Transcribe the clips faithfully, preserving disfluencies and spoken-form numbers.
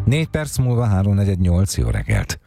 Négy perc múlva háromnegyed nyolc, jó reggelt!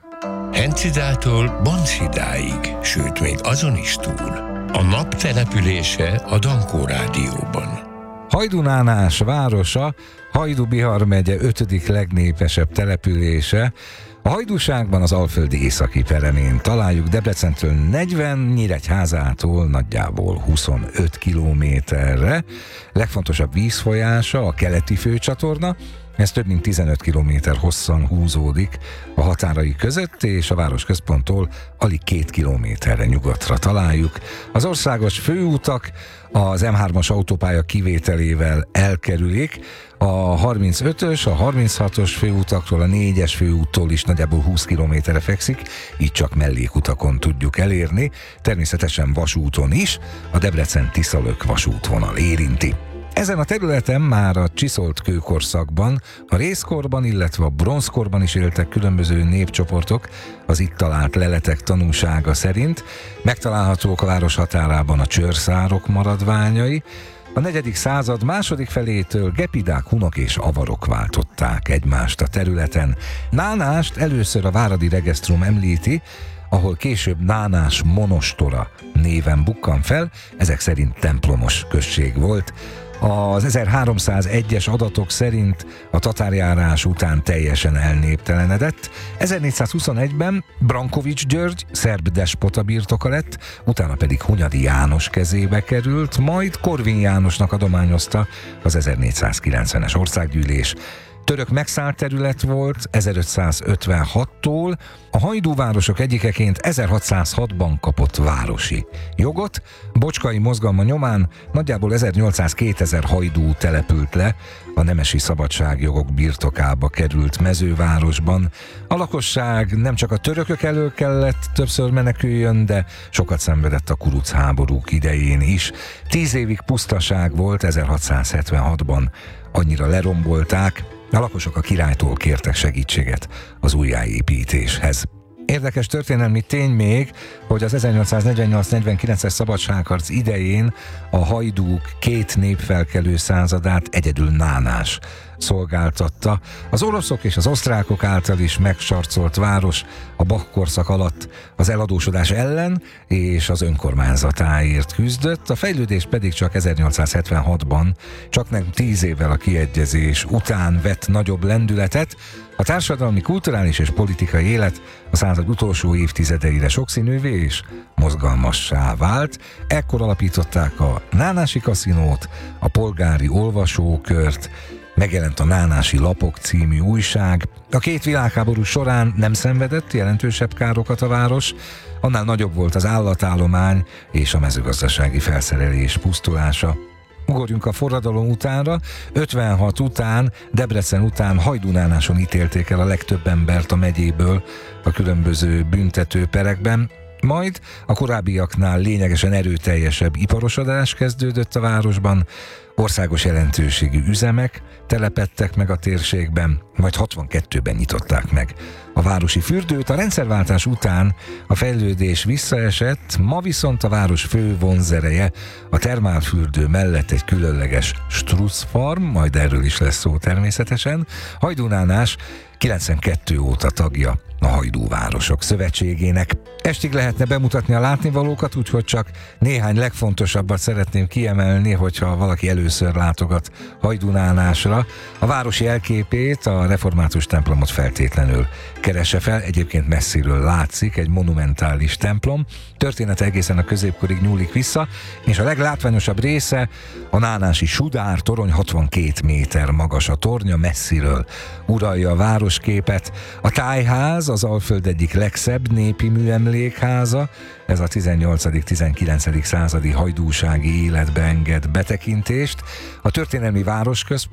Hencidától Bonsidáig, sőt még azon is túl. A nap települése a Dankó Rádióban. Hajdú-Nánás városa, Hajdú-Bihar megye ötödik legnépesebb települése. A Hajdúságban az Alföldi északi peremén találjuk, Debrecentől negyven, Nyíregyházától nagyjából huszonöt kilométerre. Legfontosabb vízfolyása a keleti főcsatorna, ez több mint tizenöt kilométer hosszan húzódik a határai között, és a városközponttól alig két kilométerre nyugatra találjuk. Az országos főutak az em hármas autópálya kivételével elkerülik, a harmincötös, a harminchatos főutaktól, a négyes főúttól is nagyjából húsz kilométerre fekszik, így csak mellékutakon tudjuk elérni, természetesen vasúton is, a Debrecen-Tiszalök vasútvonal érinti. Ezen a területen már a csiszolt kőkorszakban, a rézkorban, illetve a bronzkorban is éltek különböző népcsoportok, az itt talált leletek tanúsága szerint. Megtalálhatók a város határában a csőrszárok maradványai. A negyedik század második felétől gepidák, hunok és avarok váltották egymást a területen. Nánást először a Váradi Regesztrum említi, ahol később Nánás monostora néven bukkan fel, ezek szerint templomos község volt. Az ezerháromszázegyes adatok szerint a tatárjárás után teljesen elnéptelenedett. ezernégyszázhuszonegyben Brankovics György szerb despota birtoka lett, utána pedig Hunyadi János kezébe került, majd Korvin Jánosnak adományozta az ezernégyszázkilencvenes országgyűlés. Török megszállt terület volt ezerötszázötvenhattól, a hajdúvárosok egyikeként ezerhatszázhatban kapott városi jogot. Bocskai mozgalma nyomán nagyjából ezernyolcszáz-kétezer hajdú települt le, a nemesi szabadságjogok birtokába került mezővárosban. A lakosság nem csak a törökök elől kellett többször meneküljön, de sokat szenvedett a kuruc háborúk idején is. Tíz évig pusztaság volt ezerhatszázhetvenhatban, annyira lerombolták, a lakosok a királytól kértek segítséget az újjáépítéshez. Érdekes történelmi tény még, hogy az ezernyolcszáznegyvennyolc-negyvenkilences szabadságharc idején a hajdúk két népfelkelő századát egyedül Nánás szolgáltatta. Az oroszok és az osztrákok által is megsarcolt város a Bach-korszak alatt az eladósodás ellen és az önkormányzatáért küzdött, a fejlődés pedig csak ezernyolcszázhetvenhatban, csak nem tíz évvel a kiegyezés után vett nagyobb lendületet. A társadalmi, kulturális és politikai élet a század utolsó évtizedeire sokszínűvé és mozgalmassá vált. Ekkor alapították a Nánási kaszinót, a polgári olvasókört, megjelent a Nánási Lapok című újság. A két világháború során nem szenvedett jelentősebb károkat a város, annál nagyobb volt az állatállomány és a mezőgazdasági felszerelés pusztulása. Ugorjunk a forradalom utánra. ötvenhat után, Debrecen után Hajdú-Nánáson ítélték el a legtöbb embert a megyéből a különböző büntető perekben, majd a korábbiaknál lényegesen erőteljesebb iparosodás kezdődött a városban, országos jelentőségű üzemek telepedtek meg a térségben, majd hatvankettőben nyitották meg a városi fürdőt. A rendszerváltás után a fejlődés visszaesett, ma viszont a város fő vonzereje a termálfürdő mellett egy különleges struccfarm, majd erről is lesz szó természetesen. Hajdú-Nánás kilencvenkettő óta tagja a Hajdúvárosok Szövetségének. Estig lehetne bemutatni a látnivalókat, úgyhogy csak néhány legfontosabbat szeretném kiemelni, hogyha valaki először látogat Hajdú-Nánásra. A városi elképét, a református templomot feltétlenül keresse fel, egyébként messziről látszik, egy monumentális templom. Története egészen a középkorig nyúlik vissza, és a leglátványosabb része a nánási Sudár torony, hatvankét méter magas a tornya, messziről uralja a városképet. A tájház az Alföld egyik legszebb népi műemlékháza, ez a tizennyolcadik-tizenkilencedik századi hajdúsági életbe enged betekintést. A történelmi városközpont